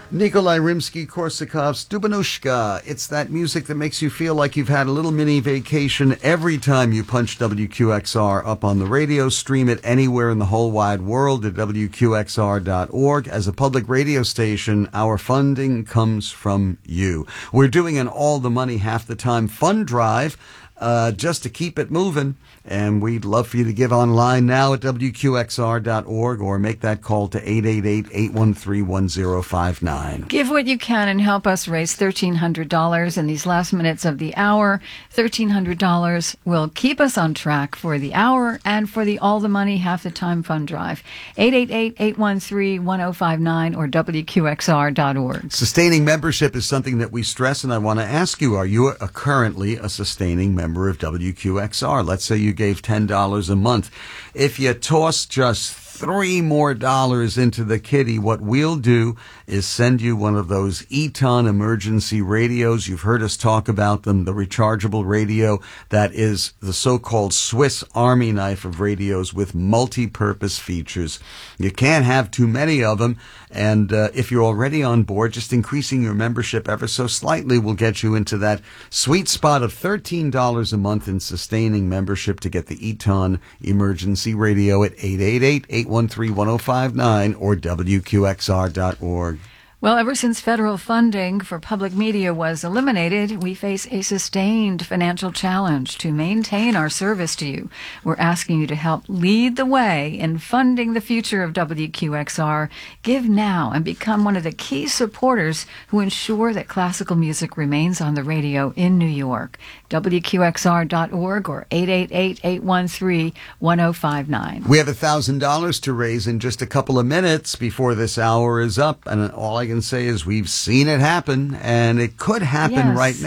Nikolai Rimsky-Korsakov's Dubanushka. It's that music that makes you feel like you've had a little mini vacation every time you punch WQXR up on the radio. Stream it anywhere in the whole wide world at WQXR.org. As a public radio station, our funding comes from you. We're doing an All the Money Half the Time fund drive just to keep it moving. And we'd love for you to give online now at WQXR.org or make that call to 888-813-1059. Give what you can and help us raise $1,300 in these last minutes of the hour. $1,300 will keep us on track for the hour and for the All the Money Half the Time fund drive. 888-813-1059 or WQXR.org. Sustaining membership is something that we stress, and I want to ask you, are you currently a sustaining member of WQXR? Let's say you gave $10 a month. If you toss just $3 more into the kitty, what we'll do is send you one of those Eton emergency radios. You've heard us talk about them, the rechargeable radio that is the so-called Swiss Army knife of radios with multi-purpose features. You can't have too many of them, and if you're already on board, just increasing your membership ever so slightly will get you into that sweet spot of $13 a month in sustaining membership to get the Eton emergency radio at 888-813-1059 or WQXR.org. Well, ever since federal funding for public media was eliminated, we face a sustained financial challenge to maintain our service to you. We're asking you to help lead the way in funding the future of WQXR. Give now and become one of the key supporters who ensure that classical music remains on the radio in New York. WQXR.org or 888-813-1059. We have $1,000 to raise in just a couple of minutes before this hour is up, and all I can say is we've seen it happen, and it could happen right now.